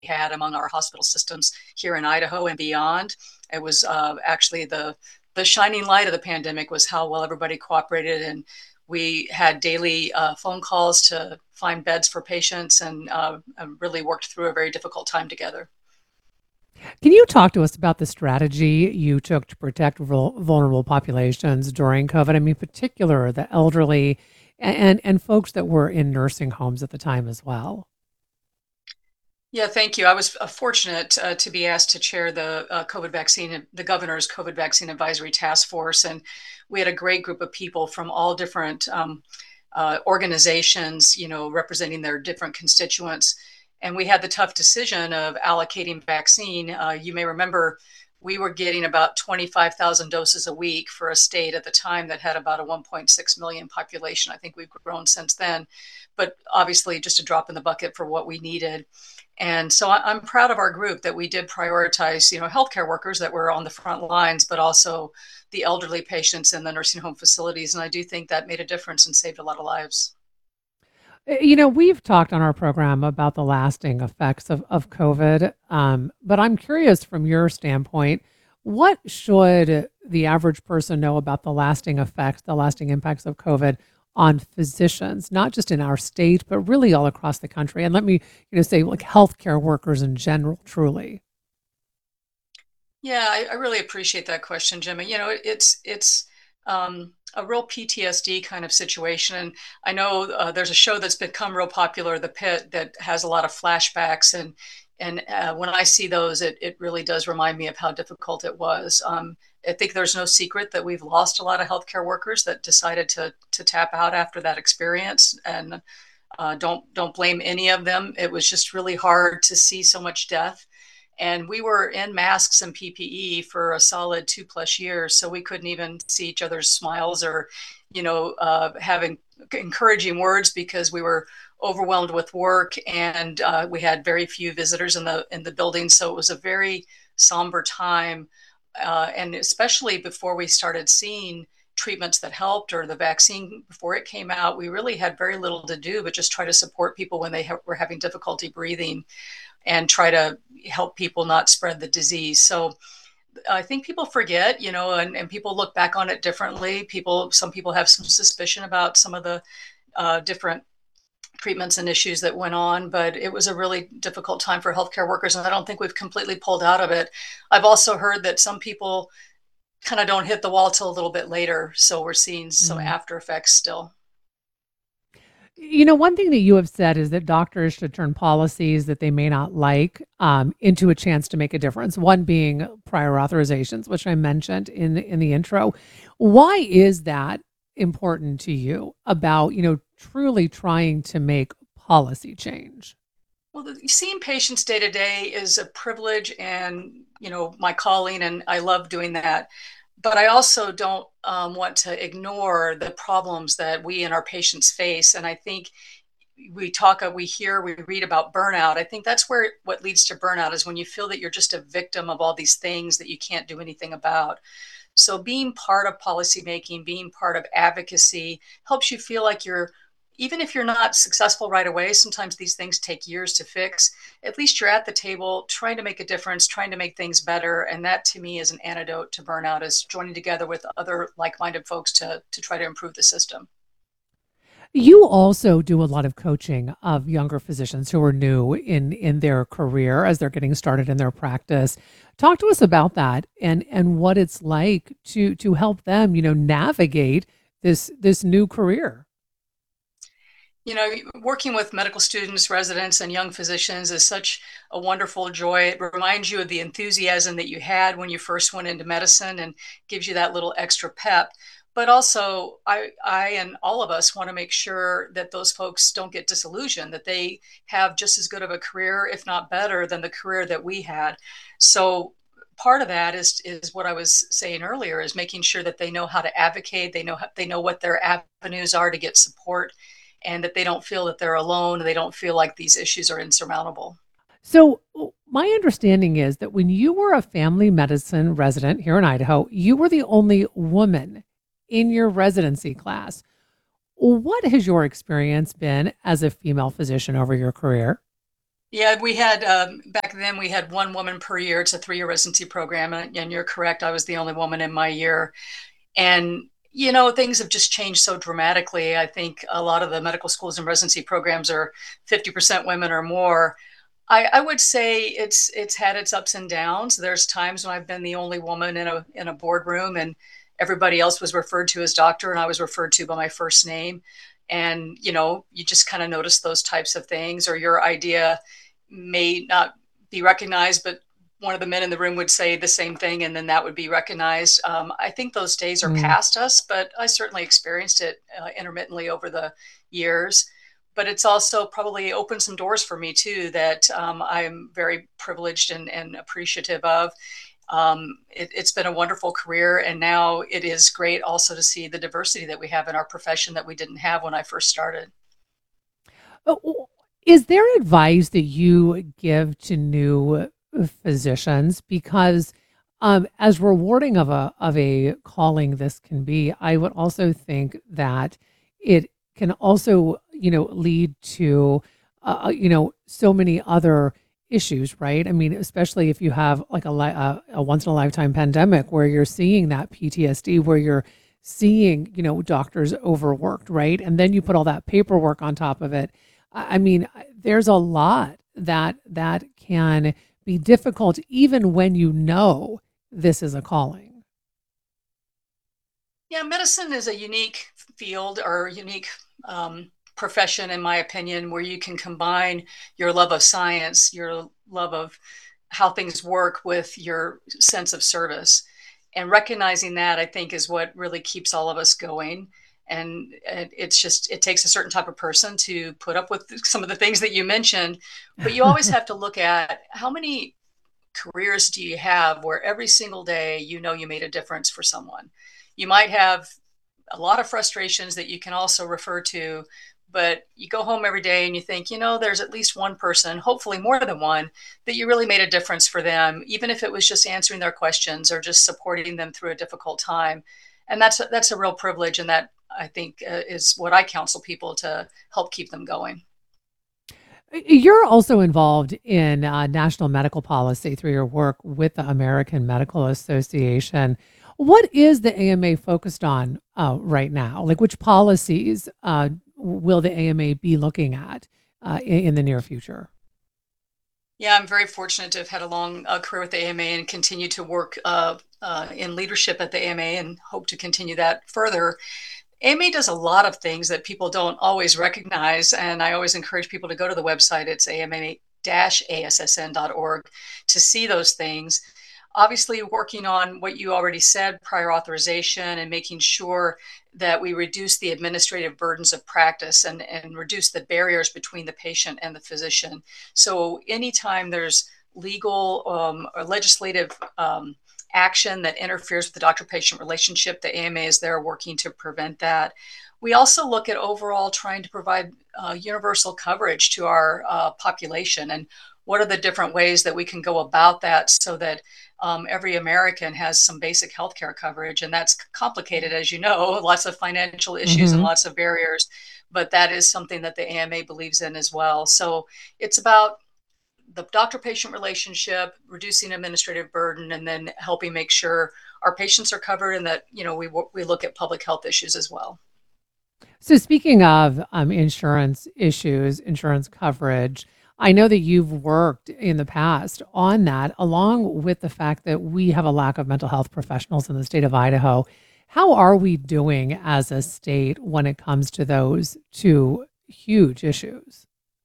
had among our hospital systems here in Idaho and beyond. It was actually the shining light of the pandemic was how well everybody cooperated, and we had daily phone calls to find beds for patients, and really worked through a very difficult time together. Can you talk to us about the strategy you took to protect vulnerable populations during COVID? I mean, particular the elderly and folks that were in nursing homes at the time as well. Yeah, thank you. I was fortunate to be asked to chair the COVID vaccine, the governor's COVID vaccine advisory task force, and we had a great group of people from all different organizations, representing their different constituents. And we had the tough decision of allocating vaccine. You may remember we were getting about 25,000 doses a week for a state at the time that had about a 1.6 million population. I think we've grown since then, but obviously just a drop in the bucket for what we needed. And so I'm proud of our group that we did prioritize, healthcare workers that were on the front lines, but also the elderly patients in the nursing home facilities. And I do think that made a difference and saved a lot of lives. We've talked on our program about the lasting effects of COVID, but I'm curious from your standpoint, what should the average person know about the lasting effects, the lasting impacts of COVID on physicians, not just in our state, but really all across the country? And let me, say like healthcare workers in general, truly. Yeah, I really appreciate that question, Jimmy. It's a real PTSD kind of situation, and I know there's a show that's become real popular, The Pit, that has a lot of flashbacks, and when I see those, it really does remind me of how difficult it was. I think there's no secret that we've lost a lot of healthcare workers that decided to tap out after that experience, and don't blame any of them. It was just really hard to see so much death, and we were in masks and PPE for a solid 2+ years, so we couldn't even see each other's smiles or, having encouraging words because we were overwhelmed with work, and we had very few visitors in the building. So it was a very somber time, and especially before we started seeing treatments that helped or the vaccine before it came out, we really had very little to do but just try to support people when they were having difficulty breathing and try to help people not spread the disease. So I think people forget, and people look back on it differently. Some people have some suspicion about some of the different treatments and issues that went on, but it was a really difficult time for healthcare workers, and I don't think we've completely pulled out of it. I've also heard that some people kind of don't hit the wall till a little bit later, so we're seeing some Mm. after effects still. One thing that you have said is that doctors should turn policies that they may not like into a chance to make a difference. One being prior authorizations, which I mentioned in the intro. Why is that important to you about truly trying to make policy change? Well, seeing patients day to day is a privilege and, my calling, and I love doing that. But I also don't want to ignore the problems that we and our patients face. And I think we read about burnout. I think that's where what leads to burnout is when you feel that you're just a victim of all these things that you can't do anything about. So being part of policymaking, being part of advocacy helps you feel like even if you're not successful right away, sometimes these things take years to fix. At least you're at the table trying to make a difference, trying to make things better. And that to me is an antidote to burnout, is joining together with other like-minded folks to try to improve the system. You also do a lot of coaching of younger physicians who are new in their career as they're getting started in their practice. Talk to us about that and what it's like to help them, navigate this new career. Working with medical students, residents, and young physicians is such a wonderful joy. It reminds you of the enthusiasm that you had when you first went into medicine and gives you that little extra pep. But also, I and all of us want to make sure that those folks don't get disillusioned, that they have just as good of a career, if not better, than the career that we had. So part of that is what I was saying earlier, is making sure that they know how to advocate, they know what their avenues are to get support, and that they don't feel that they're alone, they don't feel like these issues are insurmountable. So, my understanding is that when you were a family medicine resident here in Idaho, you were the only woman in your residency class. What has your experience been as a female physician over your career? Yeah, we had back then we had one woman per year. It's a 3-year residency program, and you're correct. I was the only woman in my year, and things have just changed so dramatically. I think a lot of the medical schools and residency programs are 50% women or more. I would say it's had its ups and downs. There's times when I've been the only woman in a boardroom, and everybody else was referred to as doctor, and I was referred to by my first name. And you just kind of notice those types of things, or your idea may not be recognized, but one of the men in the room would say the same thing, and then that would be recognized. I think those days are Mm. past us, but I certainly experienced it intermittently over the years. But it's also probably opened some doors for me too that I'm very privileged and appreciative of. It's been a wonderful career, and now it is great also to see the diversity that we have in our profession that we didn't have when I first started. Is there advice that you give to new physicians? Because as rewarding of a calling this can be, I would also think that it can also, lead to, so many other issues, right? I mean, especially if you have like a once in a lifetime pandemic where you're seeing that PTSD, where you're seeing, doctors overworked, right? And then you put all that paperwork on top of it. I mean, there's a lot that can be difficult even when you know this is a calling. Yeah, medicine is a unique field or unique profession, in my opinion, where you can combine your love of science, your love of how things work with your sense of service. And recognizing that, I think, is what really keeps all of us going. And it takes a certain type of person to put up with some of the things that you mentioned. But you always have to look at how many careers do you have where every single day you made a difference for someone. You might have a lot of frustrations that you can also refer to, but you go home every day and you think, there's at least one person, hopefully more than one, that you really made a difference for them, even if it was just answering their questions or just supporting them through a difficult time. And that's a real privilege, and that I think is what I counsel people to help keep them going. You're also involved in national medical policy through your work with the American Medical Association. What is the AMA focused on right now? Like, which policies will the AMA be looking at in the near future? Yeah, I'm very fortunate to have had a long career with the AMA and continue to work in leadership at the AMA and hope to continue that further. AMA does a lot of things that people don't always recognize, and I always encourage people to go to the website. It's ama-assn.org to see those things. Obviously, working on what you already said, prior authorization, and making sure that we reduce the administrative burdens of practice and reduce the barriers between the patient and the physician. So anytime there's legal or legislative action that interferes with the doctor-patient relationship, the AMA is there working to prevent that. We also look at overall trying to provide universal coverage to our population, and what are the different ways that we can go about that so that every American has some basic healthcare coverage. And that's complicated, as you know, lots of financial issues and Hmm. lots of barriers, but that is something that the AMA believes in as well. So it's about the doctor patient relationship, reducing administrative burden, and then helping make sure our patients are covered, and that we look at public health issues as well. So, speaking of insurance issues, insurance coverage, I know that you've worked in the past on that, along with the fact that we have a lack of mental health professionals in the state of Idaho. How are we doing as a state when it comes to those two huge issues?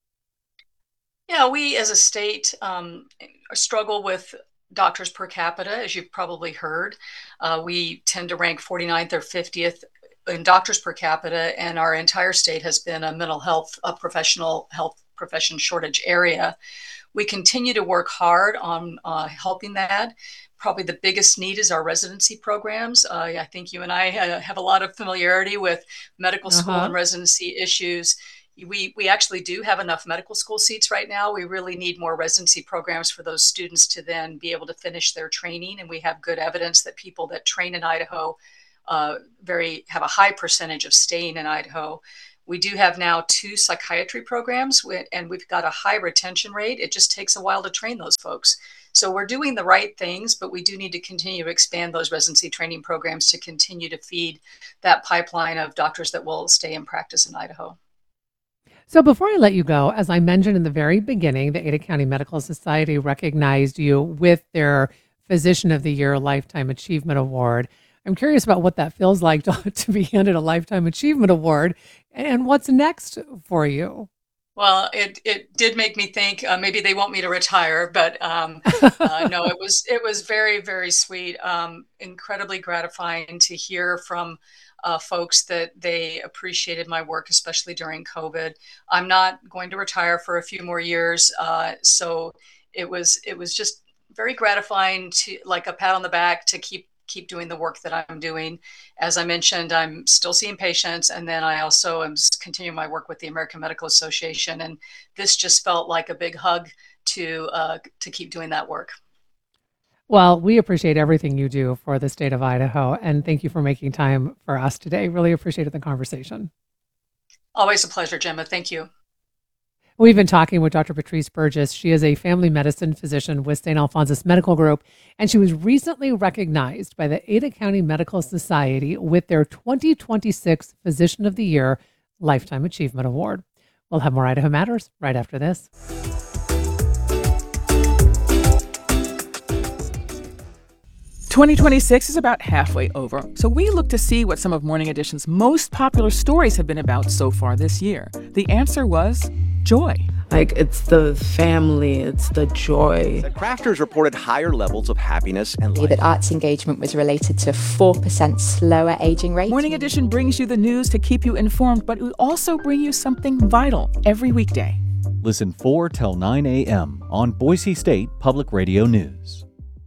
Yeah, we as a state struggle with doctors per capita, as you've probably heard. We tend to rank 49th or 50th in doctors per capita, and our entire state has been a mental health, a professional health profession shortage area. We continue to work hard on helping that. Probably the biggest need is our residency programs. I think you and I have a lot of familiarity with medical Uh school and huh. residency issues. We actually do have enough medical school seats right now. We really need more residency programs for those students to then be able to finish their training. And we have good evidence that people that train in Idaho very have a high percentage of staying in Idaho. We do have now 2 psychiatry programs, and we've got a high retention rate. It just takes a while to train those folks. So we're doing the right things, but we do need to continue to expand those residency training programs to continue to feed that pipeline of doctors that will stay in practice in Idaho. So before I let you go, as I mentioned in the very beginning, the Ada County Medical Society recognized you with their Physician of the Year Lifetime Achievement Award. I'm curious about what that feels like to be handed a Lifetime Achievement Award and what's next for you. Well, it did make me think maybe they want me to retire, but no, it was very very sweet, incredibly gratifying to hear from folks that they appreciated my work, especially during COVID. I'm not going to retire for a few more years, so it was just very gratifying to like a pat on the back to keep doing the work that I'm doing. As I mentioned, I'm still seeing patients, and then I also am continuing my work with the American Medical Association. And this just felt like a big hug to keep doing that work. Well, we appreciate everything you do for the state of Idaho, and thank you for making time for us today. Really appreciated the conversation. Always a pleasure, Gemma. Thank you. We've been talking with Dr. Patrice Burgess. She is a family medicine physician with St. Alphonsus Medical Group, and she was recently recognized by the Ada County Medical Society with their 2026 Physician of the Year Lifetime Achievement Award. We'll have more Idaho Matters right after this. 2026 is about halfway over, so we look to see what some of Morning Edition's most popular stories have been about so far this year. The answer was joy. Like, it's the family, it's the joy. The crafters reported higher levels of happiness and life. That arts engagement was related to 4% slower aging rate. Morning Edition brings you the news to keep you informed, but we also bring you something vital every weekday. Listen 4 till 9 a.m. on Boise State Public Radio News.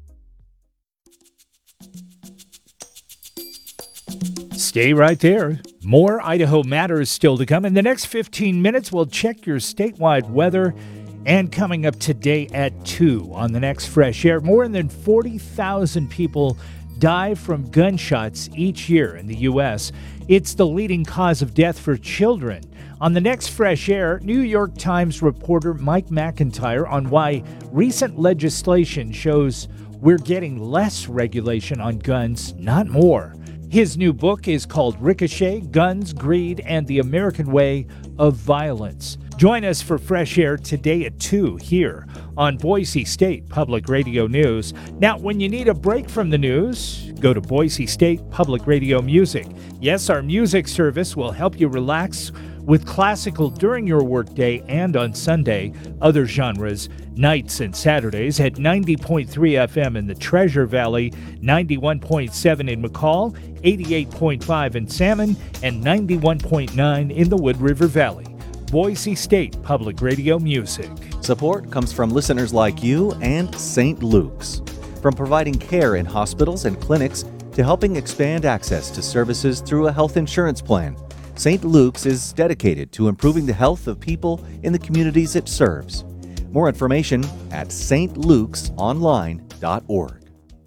Stay right there. More Idaho Matters still to come. In the next 15 minutes, we'll check your statewide weather. And coming up today at 2 on the next Fresh Air, more than 40,000 people die from gunshots each year in the U.S. It's the leading cause of death for children. On the next Fresh Air, New York Times reporter Mike McIntyre on why recent legislation shows we're getting less regulation on guns, not more. His new book is called Ricochet, Guns, Greed, and the American Way of Violence. Join us for Fresh Air today at 2 here on Boise State Public Radio News. Now, when you need a break from the news, go to Boise State Public Radio Music. Yes, our music service will help you relax with classical during your workday and on Sunday, other genres, nights and Saturdays at 90.3 FM in the Treasure Valley, 91.7 in McCall, 88.5 in Salmon, and 91.9 in the Wood River Valley. Boise State Public Radio Music. Support comes from listeners like you and St. Luke's. From providing care in hospitals and clinics to helping expand access to services through a health insurance plan, St. Luke's is dedicated to improving the health of people in the communities it serves. More information at stlukesonline.org.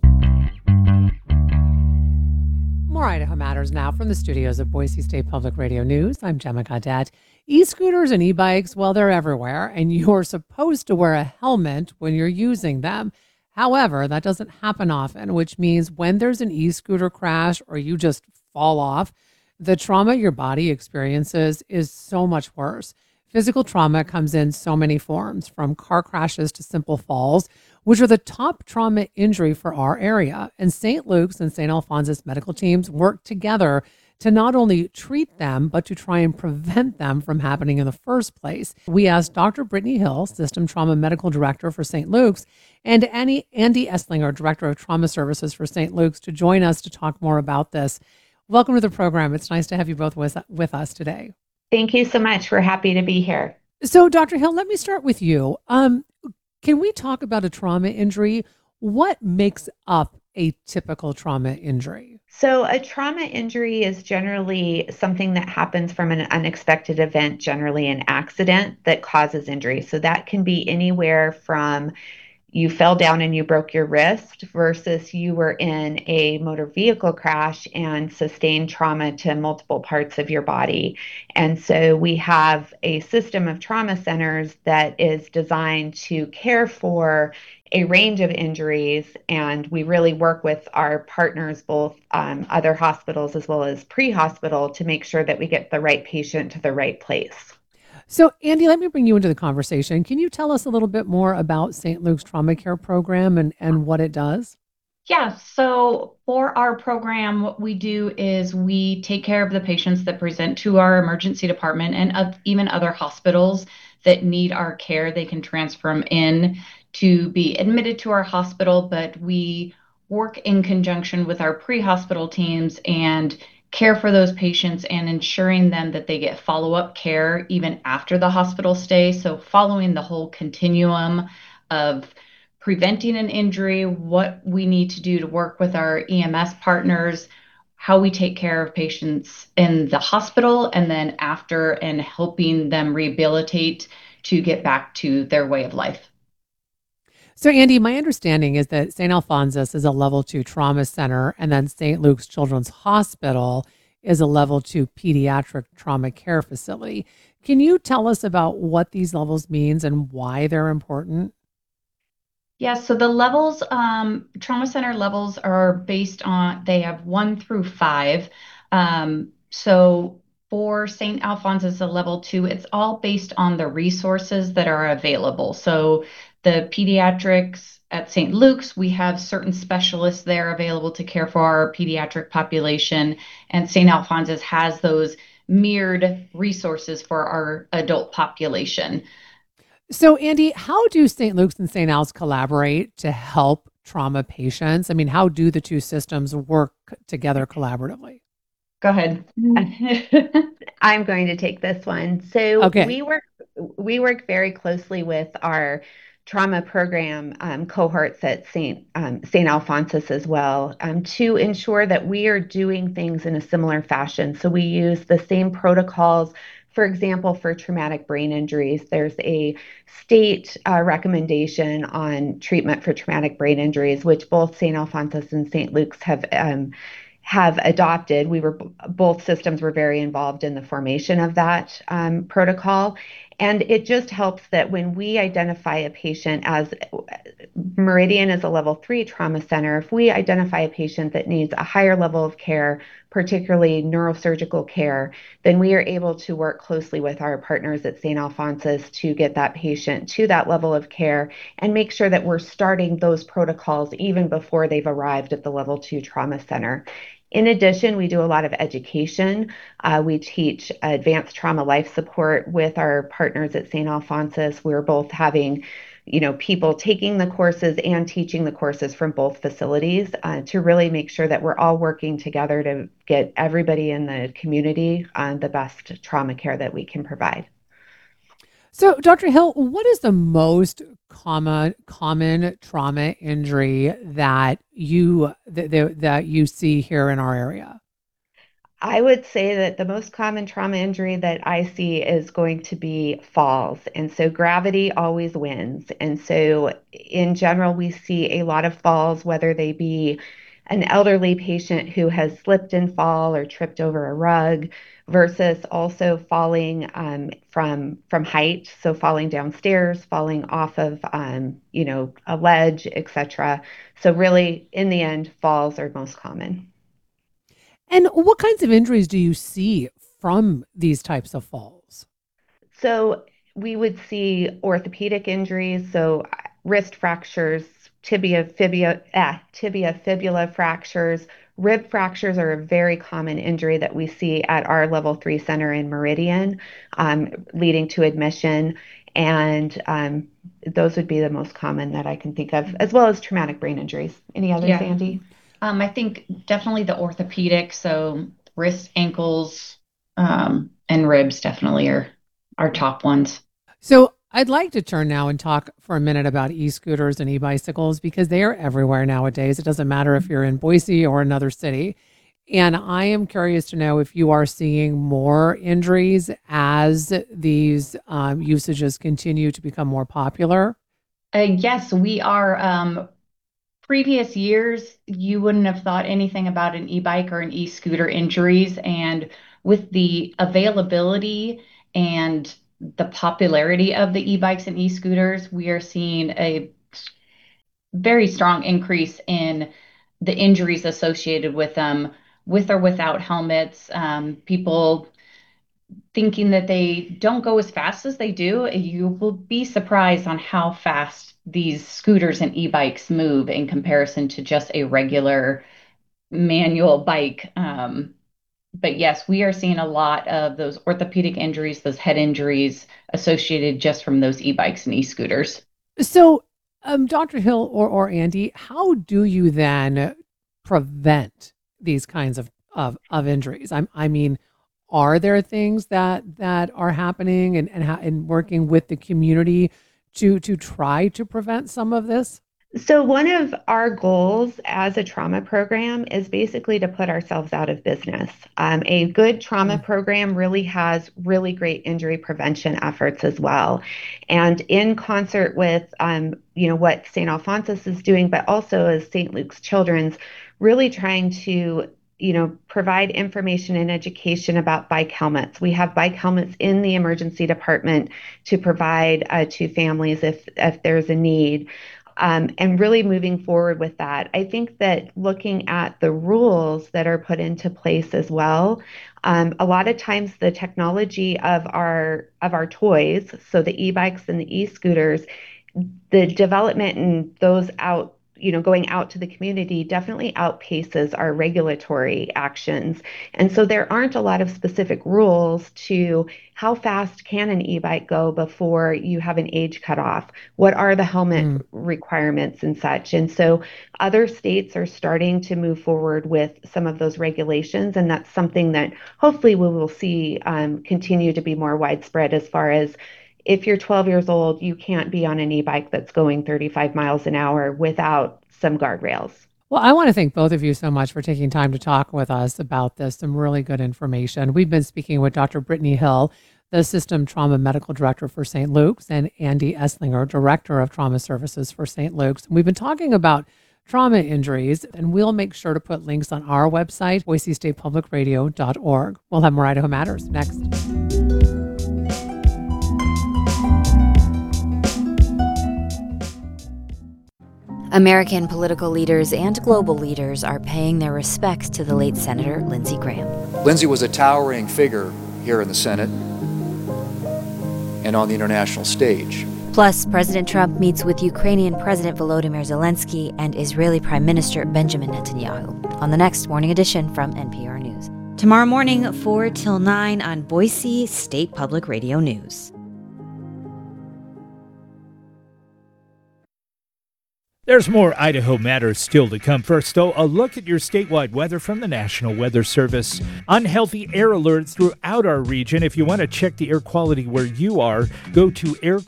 More Idaho Matters now from the studios of Boise State Public Radio News. I'm Gemma Gaudette. E-scooters and e-bikes, well, they're everywhere, and you're supposed to wear a helmet when you're using them. However, that doesn't happen often, which means when there's an e-scooter crash or you just fall off, the trauma your body experiences is so much worse. Physical trauma comes in so many forms, from car crashes to simple falls, which are the top trauma injury for our area. And St. Luke's and St. Alphonsus medical teams work together to not only treat them, but to try and prevent them from happening in the first place. We asked Dr. Brittany Hill, System Trauma Medical Director for St. Luke's, and Andy Esslinger, Director of Trauma Services for St. Luke's, to join us to talk more about this. Welcome to the program. It's nice to have you both with us today. Thank you so much. We're happy to be here. So, Dr. Hill, let me start with you. Can we talk about a trauma injury? What makes up a typical trauma injury? So a trauma injury is generally something that happens from an unexpected event, generally an accident that causes injury. So that can be anywhere from you fell down and you broke your wrist versus you were in a motor vehicle crash and sustained trauma to multiple parts of your body. And so we have a system of trauma centers that is designed to care for a range of injuries. And we really work with our partners, both other hospitals as well as pre-hospital, to make sure that we get the right patient to the right place. So, Andy, let me bring you into the conversation. Can you tell us a little bit more about St. Luke's Trauma Care Program and what it does? Yeah, so for our program, what we do is we take care of the patients that present to our emergency department and even other hospitals that need our care. They can transfer them in to be admitted to our hospital, but we work in conjunction with our pre-hospital teams and care for those patients and ensuring them that they get follow-up care even after the hospital stay. So following the whole continuum of preventing an injury, what we need to do to work with our EMS partners, how we take care of patients in the hospital, and then after, and helping them rehabilitate to get back to their way of life. So, Andy, my understanding is that St. Alphonsus is a level 2 trauma center, and then St. Luke's Children's Hospital is a level 2 pediatric trauma care facility. Can you tell us about what these levels means and why they're important? Yeah, so the levels, trauma center levels are based on, they have 1 through 5. So for St. Alphonsus, a level 2, it's all based on the resources that are available. So the pediatrics at St. Luke's, we have certain specialists there available to care for our pediatric population, and St. Alphonsus has those mirrored resources for our adult population. So, Andy, how do St. Luke's and St. Al's collaborate to help trauma patients? I mean, how do the two systems work together collaboratively? Go ahead. I'm going to take this one. So Okay. we work very closely with our trauma program cohorts at St. Alphonsus as well, to ensure that we are doing things in a similar fashion. So we use the same protocols. For example, for traumatic brain injuries, there's a state recommendation on treatment for traumatic brain injuries, which both St. Alphonsus and St. Luke's have adopted. Both systems were very involved in the formation of that protocol. And it just helps that when we identify a patient, as Meridian is a level 3 trauma center, if we identify a patient that needs a higher level of care, particularly neurosurgical care, then we are able to work closely with our partners at St. Alphonsus to get that patient to that level of care and make sure that we're starting those protocols even before they've arrived at the level 2 trauma center. In addition, we do a lot of education. We teach advanced trauma life support with our partners at St. Alphonsus. We're both having people taking the courses and teaching the courses from both facilities to really make sure that we're all working together to get everybody in the community the best trauma care that we can provide. So, Dr. Hill, what is the most common trauma injury that you see here in our area? I would say that the most common trauma injury that I see is going to be falls. And so gravity always wins. And so in general, we see a lot of falls, whether they be an elderly patient who has slipped and fall or tripped over a rug versus also falling from height. So falling downstairs, falling off of, a ledge, etc. So really, in the end, falls are most common. And what kinds of injuries do you see from these types of falls? So we would see orthopedic injuries, so wrist fractures, tibia, fibula fractures. Rib fractures are a very common injury that we see at our level 3 center in Meridian, leading to admission. And those would be the most common that I can think of, as well as traumatic brain injuries. Any others, Yeah. Sandy? I think definitely the orthopedic, so wrists, ankles, and ribs definitely are our top ones. So I'd like to turn now and talk for a minute about e-scooters and e-bicycles because they are everywhere nowadays. It doesn't matter if you're in Boise or another city. And I am curious to know if you are seeing more injuries as these usages continue to become more popular. Yes, we are. Previous years, you wouldn't have thought anything about an e-bike or an e-scooter injuries. And with the availability and the popularity of the e-bikes and e-scooters, we are seeing a very strong increase in the injuries associated with them, with or without helmets. People thinking that they don't go as fast as they do. You will be surprised on how fast these scooters and e-bikes move in comparison to just a regular manual bike. But yes, we are seeing a lot of those orthopedic injuries, those head injuries associated just from those e-bikes and e-scooters. So, Dr. Hill or Andy, how do you then prevent these kinds of injuries? I mean, are there things that are happening and working with the community to try to prevent some of this? So, one of our goals as a trauma program is basically to put ourselves out of business. A good trauma program really has really great injury prevention efforts as well. And in concert with, what St. Alphonsus is doing, but also as St. Luke's Children's, really trying to provide information and education about bike helmets. We have bike helmets in the emergency department to provide to families if there's a need. And really moving forward with that. I think that looking at the rules that are put into place as well, a lot of times the technology of our toys, so the e-bikes and the e-scooters, the development and those out, going out to the community definitely outpaces our regulatory actions. And so there aren't a lot of specific rules to how fast can an e-bike go before you have an age cutoff? What are the helmet requirements and such? And so other states are starting to move forward with some of those regulations. And that's something that hopefully we will see continue to be more widespread as far as if you're 12 years old, you can't be on an e-bike that's going 35 miles an hour without some guardrails. Well, I want to thank both of you so much for taking time to talk with us about this. Some really good information. We've been speaking with Dr. Brittany Hill, the System Trauma Medical Director for St. Luke's, and Andy Esslinger, Director of Trauma Services for St. Luke's. We've been talking about trauma injuries, and we'll make sure to put links on our website, boisestatepublicradio.org. We'll have more Idaho Matters next. American political leaders and global leaders are paying their respects to the late Senator Lindsey Graham. Lindsey was a towering figure here in the Senate and on the international stage. Plus, President Trump meets with Ukrainian President Volodymyr Zelensky and Israeli Prime Minister Benjamin Netanyahu on the next Morning Edition from NPR News. Tomorrow morning, 4 till 9 on Boise State Public Radio News. There's more Idaho Matters still to come. First, though, a look at your statewide weather from the National Weather Service. Unhealthy air alerts throughout our region. If you want to check the air quality where you are, go to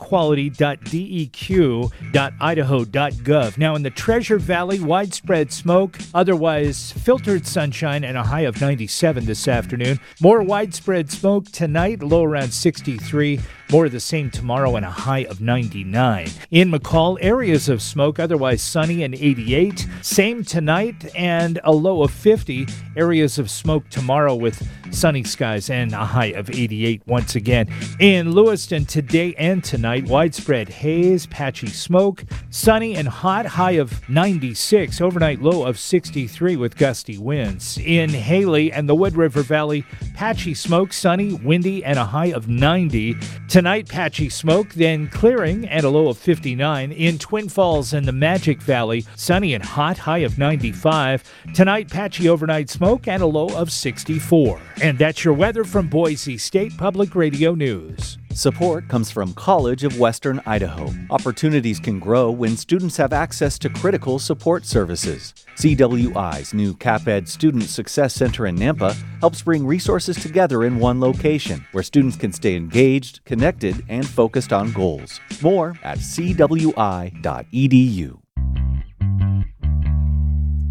airquality.deq.idaho.gov. Now, in the Treasure Valley, widespread smoke, otherwise filtered sunshine, and a high of 97 this afternoon. More widespread smoke tonight, low around 63. More of the same tomorrow and a high of 99. In McCall, areas of smoke, otherwise sunny and 88. Same tonight and a low of 50. Areas of smoke tomorrow with sunny skies and a high of 88 once again. In Lewiston, today and tonight, widespread haze, patchy smoke, sunny and hot, high of 96. Overnight low of 63 with gusty winds. In Haley and the Wood River Valley, patchy smoke, sunny, windy, and a high of 90. Tonight, patchy smoke, then clearing and a low of 59. In Twin Falls and the Magic Valley, sunny and hot, high of 95. Tonight, patchy overnight smoke and a low of 64. And that's your weather from Boise State Public Radio News. Support comes from College of Western Idaho. Opportunities can grow when students have access to critical support services. CWI's new CapEd Student Success Center in Nampa helps bring resources together in one location where students can stay engaged, connected, and focused on goals. More at cwi.edu.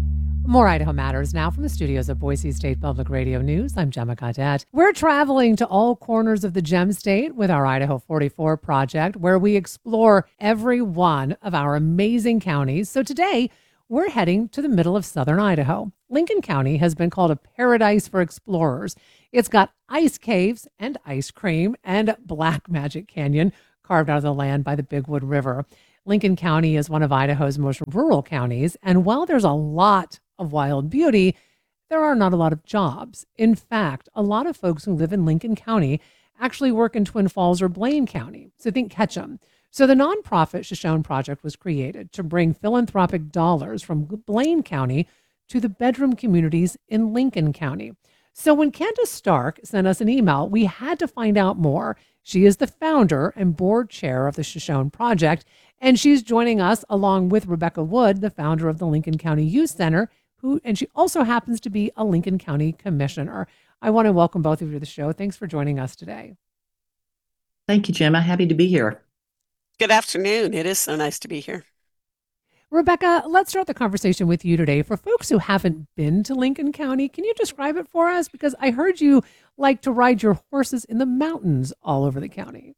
More Idaho Matters now from the studios of Boise State Public Radio News. I'm Gemma Cadet. We're traveling to all corners of the Gem State with our Idaho 44 project, where we explore every one of our amazing counties. So today, we're heading to the middle of southern Idaho. Lincoln County has been called a paradise for explorers. It's got ice caves and ice cream and Black Magic Canyon carved out of the land by the Bigwood River. Lincoln County is one of Idaho's most rural counties, and while there's a lot of wild beauty, there are not a lot of jobs. In fact, a lot of folks who live in Lincoln County actually work in Twin Falls or Blaine County. So think Ketchum. So the nonprofit Shoshone Project was created to bring philanthropic dollars from Blaine County to the bedroom communities in Lincoln County. So when Candace Stark sent us an email, we had to find out more. She is the founder and board chair of the Shoshone Project, and she's joining us along with Rebecca Wood, the founder of the Lincoln County Youth Center, and she also happens to be a Lincoln County commissioner. I want to welcome both of you to the show. Thanks for joining us today. Thank you, Gemma. Happy to be here. Good afternoon. It is so nice to be here. Rebecca, let's start the conversation with you today. For folks who haven't been to Lincoln County, can you describe it for us? Because I heard you like to ride your horses in the mountains all over the county.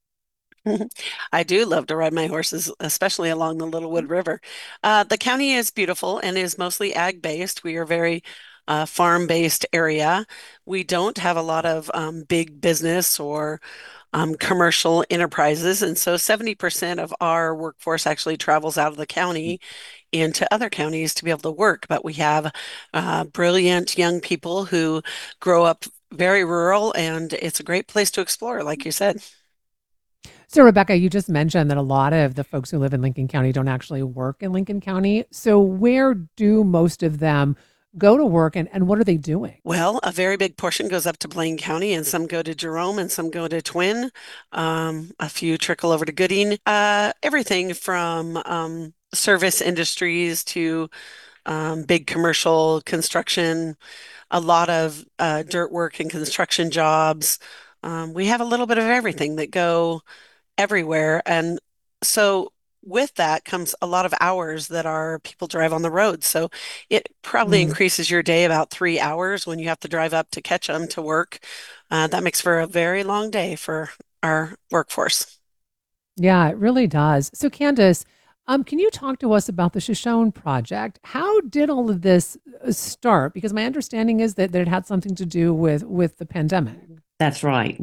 I do love to ride my horses, especially along the Littlewood River. The county is beautiful and is mostly ag-based. We are very farm-based area. We don't have a lot of big business or commercial enterprises, and so 70% of our workforce actually travels out of the county into other counties to be able to work. But we have brilliant young people who grow up very rural, and it's a great place to explore, like you said. So, Rebecca, you just mentioned that a lot of the folks who live in Lincoln County don't actually work in Lincoln County. So where do most of them go to work, and what are they doing? Well, a very big portion goes up to Blaine County, and some go to Jerome, and some go to Twin. A few trickle over to Gooding. Everything from service industries to big commercial construction, a lot of dirt work and construction jobs. We have a little bit of everything that go everywhere. And so with that comes a lot of hours that our people drive on the road. So it probably increases your day about 3 hours when you have to drive up to Ketchum to work. That makes for a very long day for our workforce. Yeah, it really does. So Candace, can you talk to us about the Shoshone Project? How did all of this start? Because my understanding is that it had something to do with the pandemic. That's right.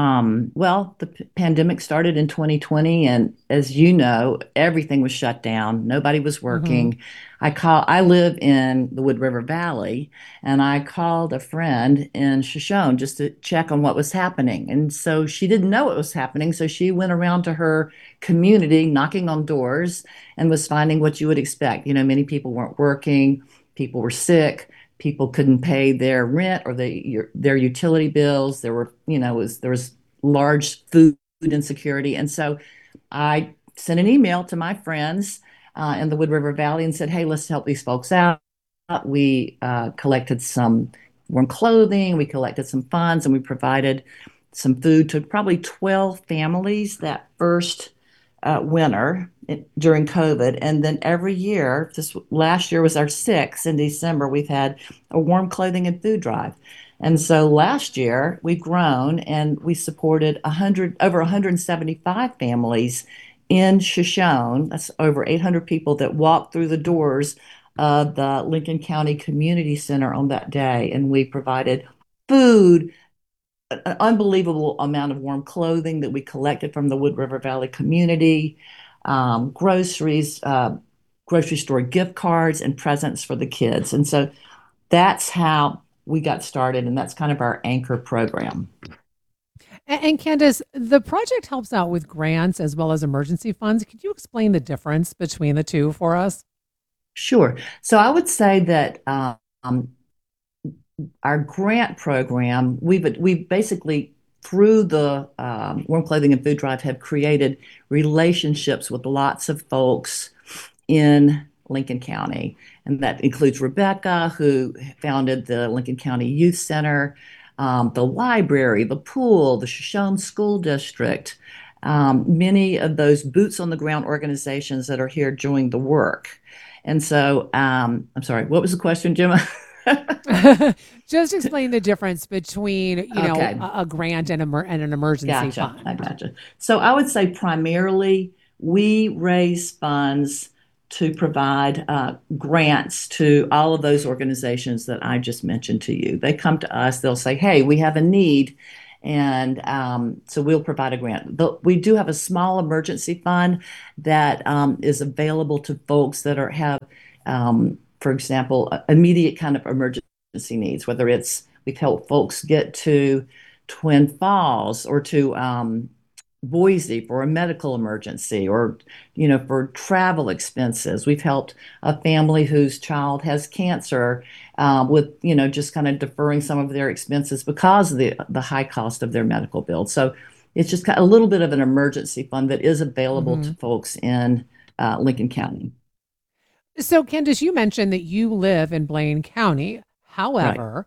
The pandemic started in 2020, and as you know, everything was shut down. Nobody was working. I live in the Wood River Valley, and I called a friend in Shoshone just to check on what was happening. And so she didn't know what was happening, so she went around to her community, knocking on doors, and was finding what you would expect. You know, many people weren't working, people were sick. People couldn't pay their rent or their utility bills. There was large food insecurity, and so I sent an email to my friends in the Wood River Valley and said, "Hey, let's help these folks out." We collected some warm clothing, we collected some funds, and we provided some food to probably 12 families that first winter during COVID. And then every year, this last year was our 6th in December, we've had a warm clothing and food drive. And so last year we've grown and we supported over 175 families in Shoshone. That's over 800 people that walked through the doors of the Lincoln County Community Center on that day. And we provided food, an unbelievable amount of warm clothing that we collected from the Wood River Valley community, groceries, grocery store gift cards, and presents for the kids. And so that's how we got started, and that's kind of our anchor program. And Candace, the project helps out with grants as well as emergency funds. Could you explain the difference between the two for us? Sure. So I would say that our grant program, we've basically, through the Warm Clothing and Food Drive, have created relationships with lots of folks in Lincoln County. And that includes Rebecca, who founded the Lincoln County Youth Center, the library, the pool, the Shoshone School District, many of those boots on the ground organizations that are here doing the work. And so, I'm sorry, what was the question, Gemma? Just explain the difference between, Okay. a grant and an emergency Gotcha. I fund. gotcha. So I would say primarily we raise funds to provide grants to all of those organizations that I just mentioned to you. They come to us, they'll say, hey, we have a need. And so we'll provide a grant. We do have a small emergency fund that is available to folks that have, for example, immediate kind of emergency needs, whether it's we've helped folks get to Twin Falls or to Boise for a medical emergency or, for travel expenses. We've helped a family whose child has cancer with, just kind of deferring some of their expenses because of the high cost of their medical bill. So it's just a little bit of an emergency fund that is available to folks in Lincoln County. So, Candace, you mentioned that you live in Blaine County. However,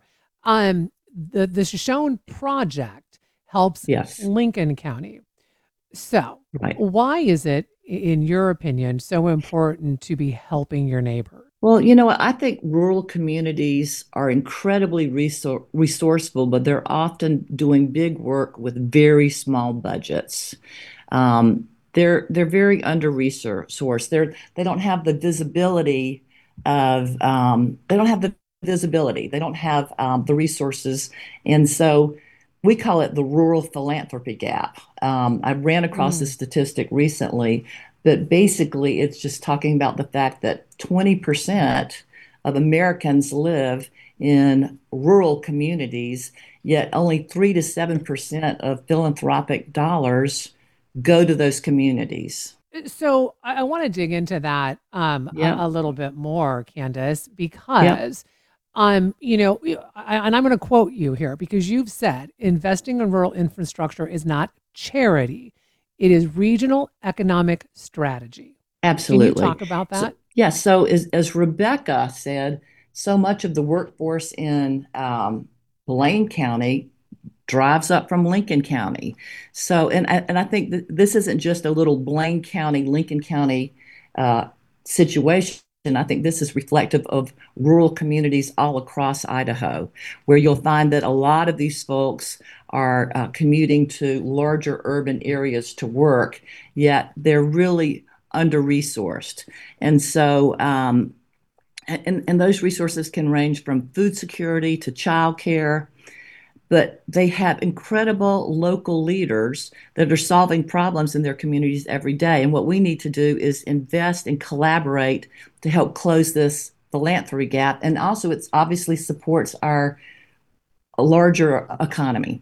the Shoshone Project helps Lincoln County. So, why is it, in your opinion, so important to be helping your neighbor? Well, I think rural communities are incredibly resourceful, but they're often doing big work with very small budgets. They're very under-resourced. They don't have the visibility of they don't have the visibility. They don't have the resources, and so we call it the rural philanthropy gap. I ran across this statistic recently, but basically it's just talking about the fact that 20% of Americans live in rural communities, yet only 3 to 7% of philanthropic dollars go to those communities. So I want to dig into that a little bit more, Candace, because and I'm going to quote you here because you've said investing in rural infrastructure is not charity. It is regional economic strategy. Absolutely. Can you talk about that? So as Rebecca said, so much of the workforce in Blaine County drives up from Lincoln County. So, and I think that this isn't just a little Blaine County, Lincoln County situation. And I think this is reflective of rural communities all across Idaho, where you'll find that a lot of these folks are commuting to larger urban areas to work, yet they're really under-resourced. And so, and those resources can range from food security to childcare, but they have incredible local leaders that are solving problems in their communities every day. And what we need to do is invest and collaborate to help close this philanthropy gap. And also, it obviously supports our larger economy.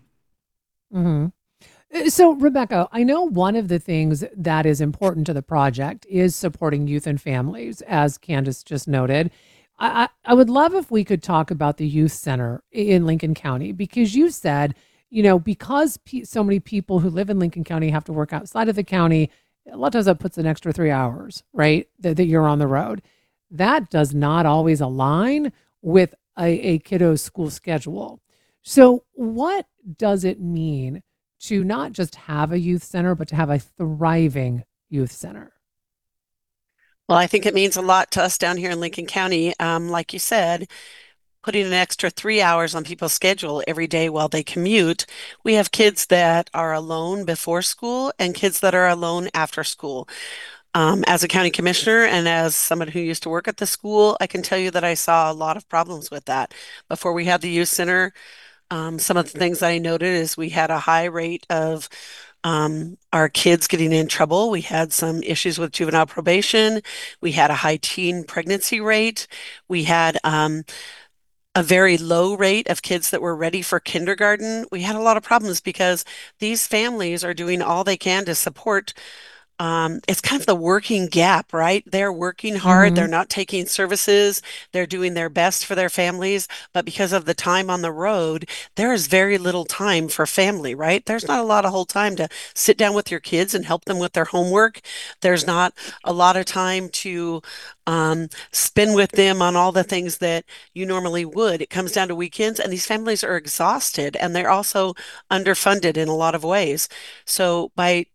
So, Rebecca, I know one of the things that is important to the project is supporting youth and families, as Candace just noted. I would love if we could talk about the youth center in Lincoln County, because you said, because so many people who live in Lincoln County have to work outside of the county, a lot of times that puts an extra 3 hours, right, that you're on the road. That does not always align with a kiddo's school schedule. So what does it mean to not just have a youth center, but to have a thriving youth center? Well, I think it means a lot to us down here in Lincoln County. Like you said, putting an extra 3 hours on people's schedule every day while they commute. We have kids that are alone before school and kids that are alone after school. As a county commissioner and as someone who used to work at the school, I can tell you that I saw a lot of problems with that. Before we had the youth center, some of the things that I noted is we had a high rate of our kids getting in trouble. We had some issues with juvenile probation. We had a high teen pregnancy rate. We had a very low rate of kids that were ready for kindergarten. We had a lot of problems because these families are doing all they can to support. It's kind of the working gap, right? They're working hard. They're not taking services. They're doing their best for their families. But because of the time on the road, there is very little time for family, right? There's not a lot of whole time to sit down with your kids and help them with their homework. There's not a lot of time to spend with them on all the things that you normally would. It comes down to weekends, and these families are exhausted and they're also underfunded in a lot of ways. So by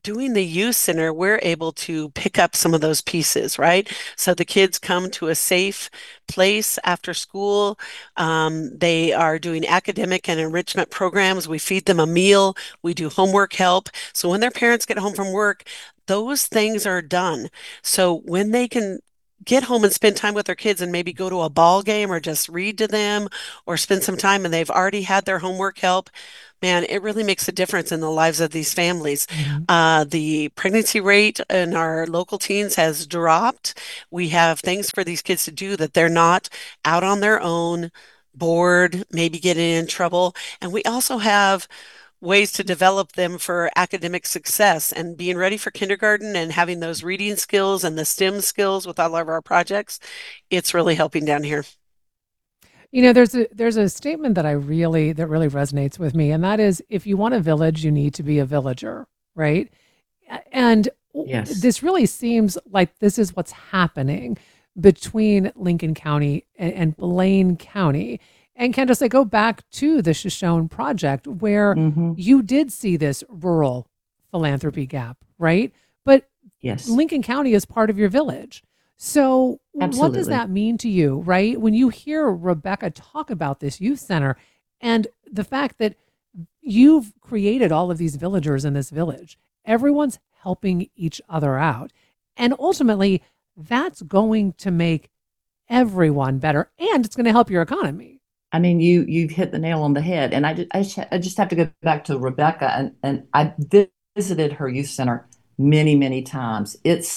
doing the youth center, we're able to pick up some of those pieces, right? So the kids come to a safe place after school. They are doing academic and enrichment programs. We feed them a meal. We do homework help. So when their parents get home from work, those things are done. So when they can get home and spend time with their kids and maybe go to a ball game or just read to them or spend some time and they've already had their homework help, man, it really makes a difference in the lives of these families. The pregnancy rate in our local teens has dropped. We have things for these kids to do that they're not out on their own, bored, maybe getting in trouble. And we also have ways to develop them for academic success and being ready for kindergarten and having those reading skills and the STEM skills with all of our projects. It's really helping down here. You know, there's a statement that really resonates with me, and that is, if you want a village, you need to be a villager, right? And Yes. this really seems like this is what's happening between Lincoln County and Blaine County. And Candace, I go back to the Shoshone Project, where you did see this rural philanthropy gap, right? But Yes. Lincoln County is part of your village. So what does Absolutely. that mean to you, right? When you hear Rebecca talk about this youth center and the fact that you've created all of these villagers in this village, everyone's helping each other out. And ultimately, that's going to make everyone better, and it's going to help your economy. I mean, you've hit the nail on the head. And I just have to go back to Rebecca, and I visited her youth center many, many times.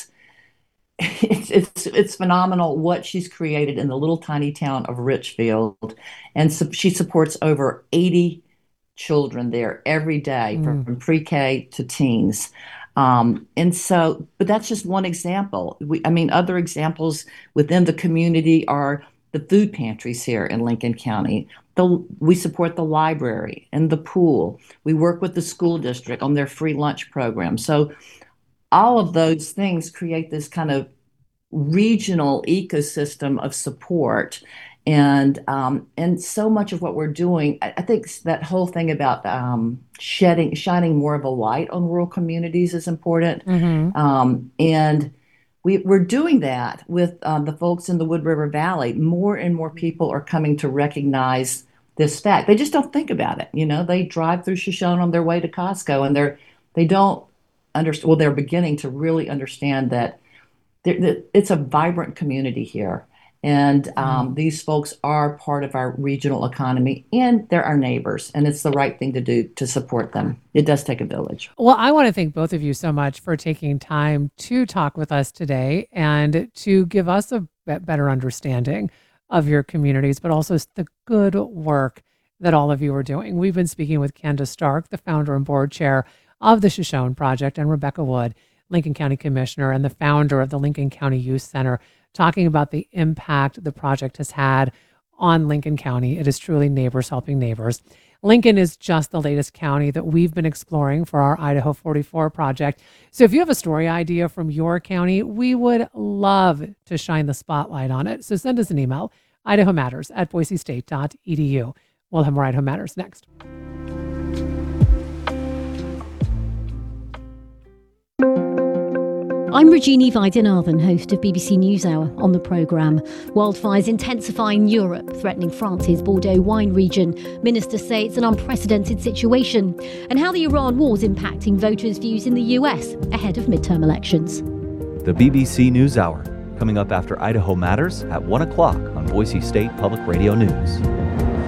It's phenomenal what she's created in the little tiny town of Richfield. And so she supports over 80 children there every day, from pre-K to teens. And so, but that's just one example. Other examples within the community are the food pantries here in Lincoln County. We support the library and the pool. We work with the school district on their free lunch program. So all of those things create this kind of regional ecosystem of support. And so much of what we're doing, I think that whole thing about shining more of a light on rural communities is important. And we're doing that with the folks in the Wood River Valley. More and more people are coming to recognize this fact. They just don't think about it. You know, they drive through Shoshone on their way to Costco, and they don't understand. Well, they're beginning to really understand that it's a vibrant community here. And these folks are part of our regional economy, and they're our neighbors, and it's the right thing to do to support them. It does take a village. Well, I want to thank both of you so much for taking time to talk with us today and to give us a better understanding of your communities, but also the good work that all of you are doing. We've been speaking with Candace Stark, the founder and board chair of the Shoshone Project, and Rebecca Wood, Lincoln County Commissioner and the founder of the Lincoln County Youth Center, talking about the impact the project has had on Lincoln County. It is truly neighbors helping neighbors. Lincoln is just the latest county that we've been exploring for our Idaho 44 project. So if you have a story idea from your county, we would love to shine the spotlight on it. So send us an email, idahomatters@boisestate.edu. We'll have more Idaho Matters next. I'm Regina Vaidyanathan, host of BBC NewsHour. On the programme, wildfires intensify in Europe, threatening France's Bordeaux wine region. Ministers say it's an unprecedented situation. And how the Iran war's impacting voters' views in the US ahead of midterm elections. The BBC NewsHour, coming up after Idaho Matters at 1 o'clock on Boise State Public Radio News.